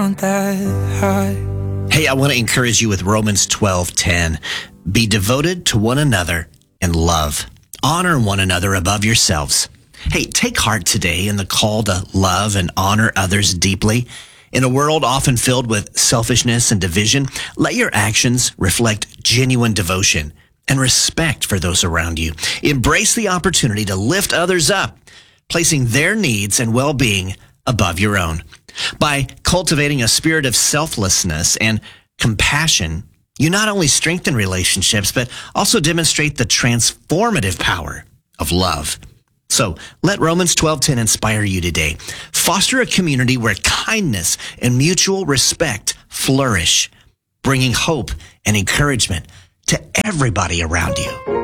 not that high. Hey, I want to encourage you with Romans 12:10. Be devoted to one another in love. Honor one another above yourselves. Hey, take heart today in the call to love and honor others deeply. In a world often filled with selfishness and division, let your actions reflect genuine devotion and respect for those around you. Embrace the opportunity to lift others up, placing their needs and well-being above your own. By cultivating a spirit of selflessness and compassion, you not only strengthen relationships, but also demonstrate the transformative power of love. So let Romans 12:10 inspire you today. Foster a community where kindness and mutual respect flourish, bringing hope and encouragement to everybody around you.